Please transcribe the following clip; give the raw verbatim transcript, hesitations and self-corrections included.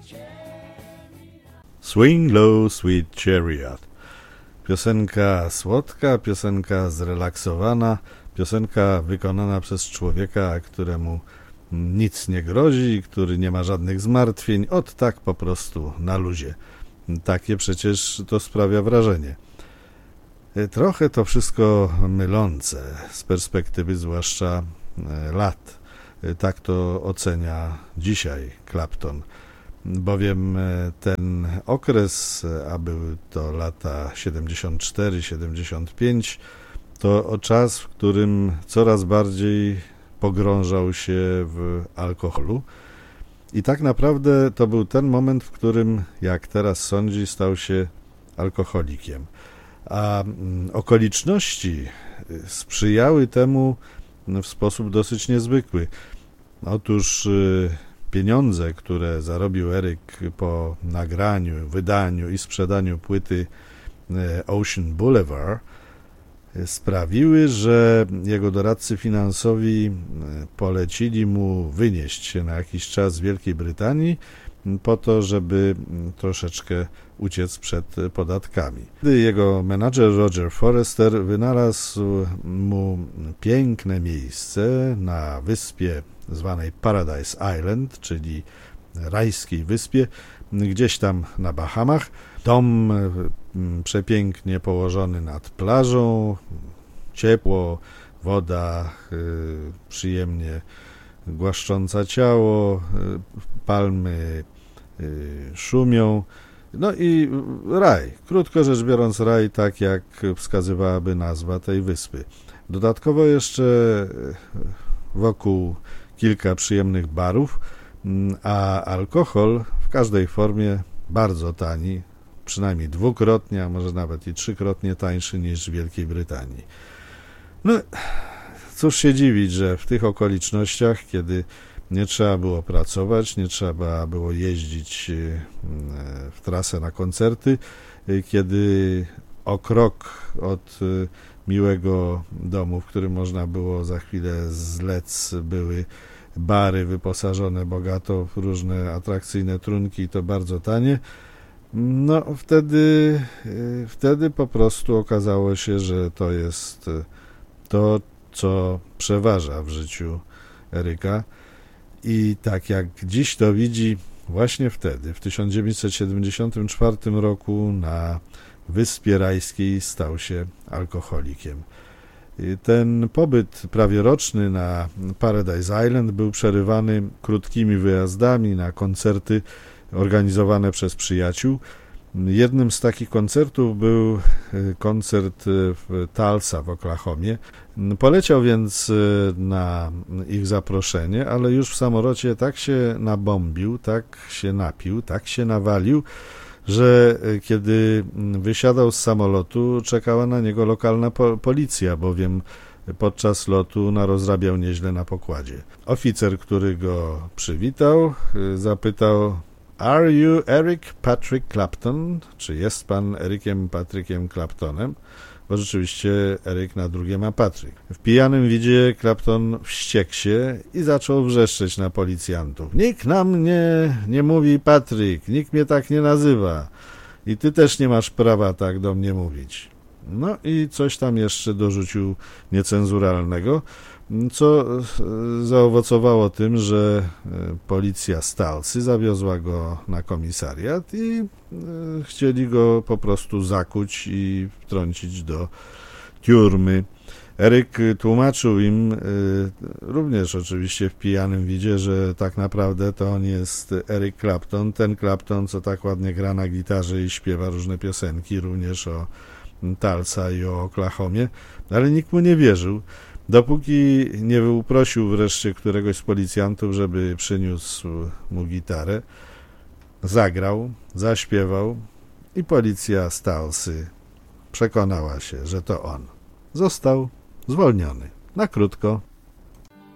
Swing Low, Sweet Chariot. Piosenka słodka, piosenka zrelaksowana, piosenka wykonana przez człowieka, któremu nic nie grozi, który nie ma żadnych zmartwień, od tak po prostu na luzie. Takie przecież to sprawia wrażenie. Trochę to wszystko mylące z perspektywy zwłaszcza lat. Tak to ocenia dzisiaj Clapton. Bowiem ten okres, a były to lata siedemdziesiąt cztery siedemdziesiąt pięć, to czas, w którym coraz bardziej pogrążał się w alkoholu. I tak naprawdę to był ten moment, w którym, jak teraz sądzi, stał się alkoholikiem. A okoliczności sprzyjały temu w sposób dosyć niezwykły. Otóż pieniądze, które zarobił Eryk po nagraniu, wydaniu i sprzedaniu płyty Ocean Boulevard, sprawiły, że jego doradcy finansowi polecili mu wynieść się na jakiś czas z Wielkiej Brytanii po to, żeby troszeczkę uciec przed podatkami. Jego menadżer Roger Forrester wynalazł mu piękne miejsce na wyspie zwanej Paradise Island, czyli rajskiej wyspie, gdzieś tam na Bahamach. Dom przepięknie położony nad plażą, ciepło, woda przyjemnie głaszcząca ciało, palmy szumią. No i raj, krótko rzecz biorąc raj, tak jak wskazywałaby nazwa tej wyspy. Dodatkowo jeszcze wokół kilka przyjemnych barów, a alkohol w każdej formie bardzo tani, przynajmniej dwukrotnie, a może nawet i trzykrotnie tańszy niż w Wielkiej Brytanii. No, cóż się dziwić, że w tych okolicznościach, kiedy nie trzeba było pracować, nie trzeba było jeździć w trasę na koncerty, kiedy o krok od miłego domu, w którym można było za chwilę zlec, były bary wyposażone bogato w różne atrakcyjne trunki i to bardzo tanie, no wtedy, wtedy po prostu okazało się, że to jest to, co przeważa w życiu Eryka. I tak jak dziś to widzi, właśnie wtedy, w tysiąc dziewięćset siedemdziesiątym czwartym roku na Wyspie Rajskiej stał się alkoholikiem. Ten pobyt prawie roczny na Paradise Island był przerywany krótkimi wyjazdami na koncerty organizowane przez przyjaciół. Jednym z takich koncertów był koncert w Tulsa w Oklahomie. Poleciał więc na ich zaproszenie, ale już w samolocie tak się nabombił, tak się napił, tak się nawalił, że kiedy wysiadał z samolotu, czekała na niego lokalna po- policja, bowiem podczas lotu narozrabiał nieźle na pokładzie. Oficer, który go przywitał, zapytał: Are you Eric Patrick Clapton? Czy jest pan Erykiem Patrykiem Claptonem? Bo rzeczywiście Eryk na drugie ma Patryk. W pijanym widzie Clapton wściekł się i zaczął wrzeszczeć na policjantów. Nikt na mnie nie mówi Patryk, nikt mnie tak nie nazywa i ty też nie masz prawa tak do mnie mówić. No i coś tam jeszcze dorzucił niecenzuralnego, co zaowocowało tym, że policja z Tulsy zawiozła go na komisariat i chcieli go po prostu zakuć i wtrącić do tiurmy. Eryk tłumaczył im, również oczywiście w pijanym widzie, że tak naprawdę to on jest Eric Clapton, ten Clapton, co tak ładnie gra na gitarze i śpiewa różne piosenki, również o Tulsa i o Oklahomie, ale nikt mu nie wierzył, dopóki nie uprosił wreszcie któregoś z policjantów, żeby przyniósł mu gitarę, zagrał, zaśpiewał i policja z Tulsy przekonała się, że to on. Został zwolniony na krótko.